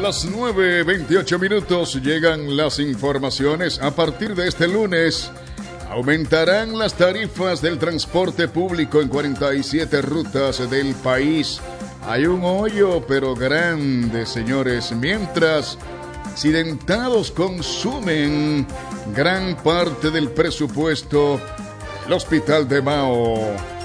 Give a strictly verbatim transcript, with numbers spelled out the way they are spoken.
las nueve veintiocho minutos llegan las informaciones. A partir de este lunes aumentarán las tarifas del transporte público en cuarenta y siete rutas del país. Hay un hoyo, pero grande, señores. Mientras accidentados consumen gran parte del presupuesto del Hospital de Mao.